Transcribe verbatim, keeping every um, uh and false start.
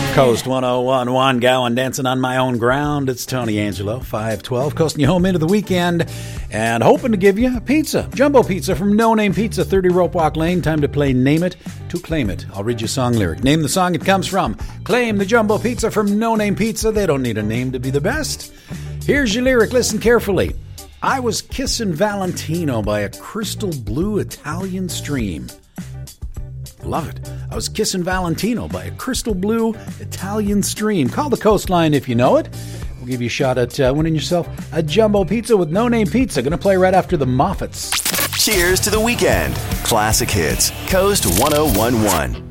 Coast one oh one point one, Gowan dancing on my own ground. It's Tony Angelo, five twelve, coasting you home into the weekend and hoping to give you a pizza. Jumbo pizza from No Name Pizza, thirty Rope Walk Lane. Time to play Name It to Claim It. I'll read you a song lyric. Name the song it comes from. Claim the Jumbo Pizza from No Name Pizza. They don't need a name to be the best. Here's your lyric. Listen carefully. I was kissing Valentino by a crystal blue Italian stream. Love it. I was kissing Valentino by a crystal blue Italian stream. Call the Coastline if you know it. We'll give you a shot at uh, winning yourself a Jumbo Pizza with No Name Pizza. Going to play right after the Moffats. Cheers to the weekend. Classic hits. Coast one oh one point one.